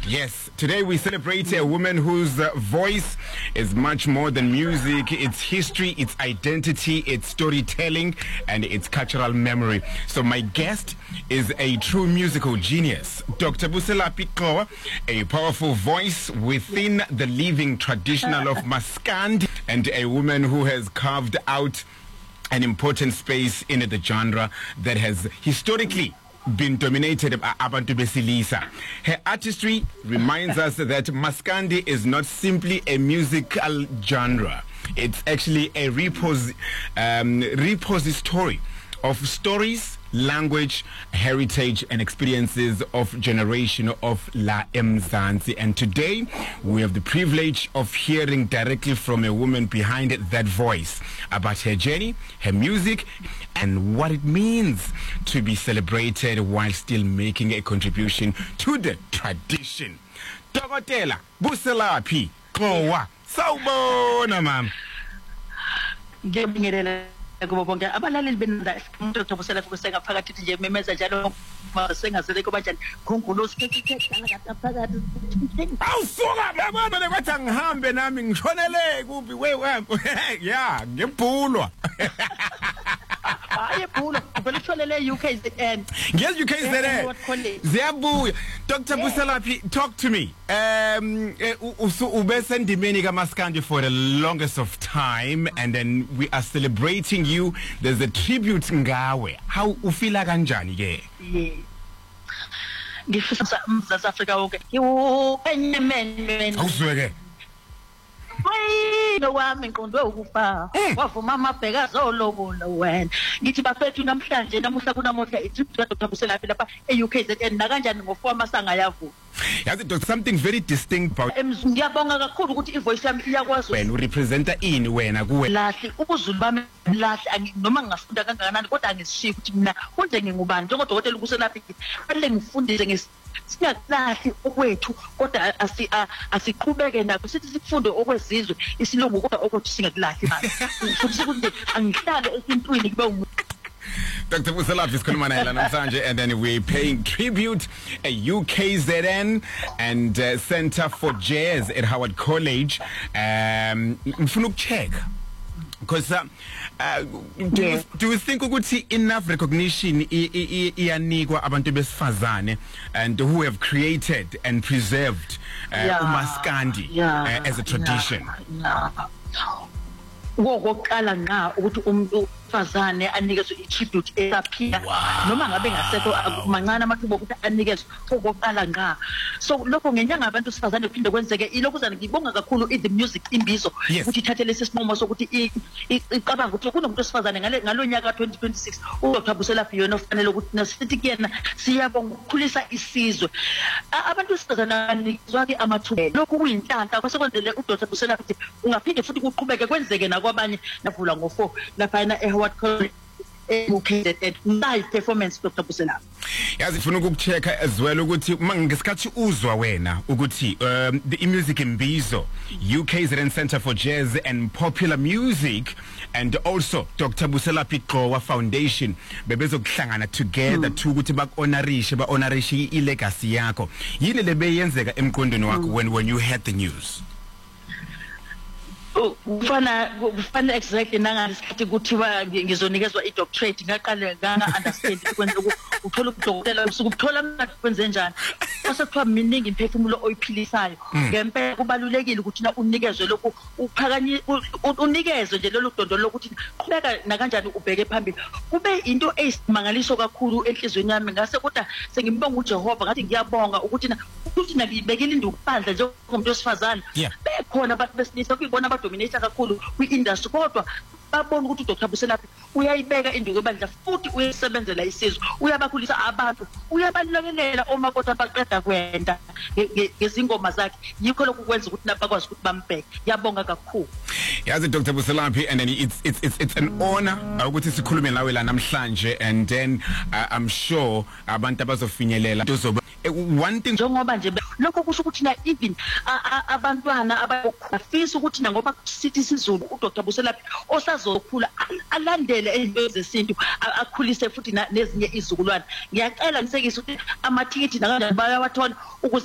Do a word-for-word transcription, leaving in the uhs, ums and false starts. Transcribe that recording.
Yes, today we celebrate a woman whose uh, voice is much more than music. It's history, it's identity, it's storytelling, and it's cultural memory. So my guest is a true musical genius, Doctor Buselapi Qowa, a powerful voice within the living traditional of Maskandi, and a woman who has carved out an important space in the genre that has historically been dominated by Abantu Besilisa. Her artistry reminds us that Maskandi is not simply a musical genre. It's actually a repos- um, repository of stories, language, heritage, and experiences of generation of La Mzansi. And today, we have the privilege of hearing directly from a woman behind that voice about her journey, her music, and what it means to be celebrated while still making a contribution to the tradition. Dokotela Buselapi Qowa. Sawubona mama. Ngiyabingelela kubo bonke abalaleli benza umuntu othokozela ukusenga phakathi nje memeza njalo masengazele kuba njani khongulo sikhethe dala phakathi awusuka mama bekwathi ngihambe nami ngishonele kuphi we yeah ngibhulwa hayi bhulwa vele shonele U K Z N yes U K Z N ziyabuya. Doctor Buselapi, talk to me. Um ube sendimeni ka Maskandi for the longest of time, and then we are celebrating you. There's a tribute ngawe. How ufila kanjani ke? Ngifisa umZansi Afrika wonke ngiwupenyemene awuzweke wena wami ngqondwe ukufa wavuma amabheka zolobola wena ngithi bafethu namhlanje namuhla kunamuhla ithi Doctor Buselapi lapha e-U K Z N na kanjani ngofour masanga yavu. Yazi Doctor, something very distinct about ngiyabonga kakhulu ukuthi ivoice yami iyakwazi wena urepresenta ini wena kuwe lahle ubuzulu bami lahle noma ngingafunda kangakanani kodwa angishiya ukuthi mina konje ngingubani njengodokotela Buselapi fanele ngifundise ngesi siyalahle okwethu kodwa asi asiqhubeke nakho sithi sifunde okwezizwe isilungu kodwa okuthi singakulahle manje futhi ukuthi angihlale esintwini kube Doctor Buselapi is khuluma naye la namhlanje, and then we're paying tribute at U K Z N and uh, Center for Jazz at Howard College. Um, ngifuna ukucheck because uh, uh, do, you, do you think ukuthi enough recognition iyanikwa abantu besifazane and who have created and preserved uh, yeah, uMaskandi yeah, uh, as a tradition? Yeah, yeah. Wokuqala nga ukuthi umuntu fazane anikezwe itribute esaphila noma ngabe ngasekho mancane amathuba ukuthi anikezwe wokuqala nga. So lokho ngenyanga abantu sifazane kuphinde kwenzeke ilokhu uzana ngibonga kakhulu i the music imbizo ukuthi ithathe lesi sinqumo sokuthi icabanga ukuthi kunomuntu osifazane ngale ngalonyaka twenty twenty-six uDoctor Buselapi yona ofanele ukuthi nasithi kuyena siyabonga ukukhulisa isizwe abantu sifazane anikezwa ke amathuba. Lokhu kuyinhlanhla kwasekwenzele uDoctor Buselapi ungaphinde futhi kuqhubeke kwenzeke nakwabanye navula ngo four lapha na Howard College U K Z N live performance Doctor Buselapi. Yazi ngifuna ukuchecka as well ukuthi ngesikhathi uzwa wena ukuthi um, the music imbizo U K Z N Center for Jazz and Popular Music and also Doctor Buselapi Qowa Foundation bebezokuhlangana together to ukuthi bakonarishe baonarishe I legacy yakho yini lebeyenzeka emqondweni wakho when when you heard the news? Ufana ufana exactly nangasikhathi kuthiwa ngizonikezwa i-doctorate ngaqale nganga understand kwenza uthola udokotela usuku uthola manje kwenze njani kwasekuthiwa miningi imphefumulo oyiphilisayo ngempela kubalulekile ukuthi na unikezwe lokhu uphakanye unikezwe nje lolu dondolo lokuthi qhubeka na kanjani ubheke phambili kube into eyisimangaliso kakhulu enhlizweni yami ngase kodwa sengibonga uJehova ngathi ngiyabonga ukuthi na ukuthi nabibekile indukuphandla njengomuntu osifazana bekhona abantu besilisa kuyibona dominator kakhulu kwi-industry kodwa babona ukuthi uDoctor Buselapi uyayibeka induku ebandla futhi uyasebenzela isizwe uyabakhulisa abantu uyabalokelela uma kodwa baqeda kwenda ngezingoma zakhe yikho lokhu kwenza ukuthi nabakwazi ukuthi bambheke. Yabonga kakhulu. Yazi Doctor Buselapi, and then it's it's it's it's an honor ukuthi sikhulume nawe la namhlanje, and then uh, I'm sure abantu abazofinyelela tozoba one thing njengoba nje lokho kusho ukuthi na even abantwana abafisa ukuthi na ngoba sithi sizulu uDoctor Buselapi osazokhula alandele izinto zesintu akhulise futhi nezinye izizukulwane. Ngiyacela ngisekise ukuthi amathikithi nakanjani bayawathola ukuze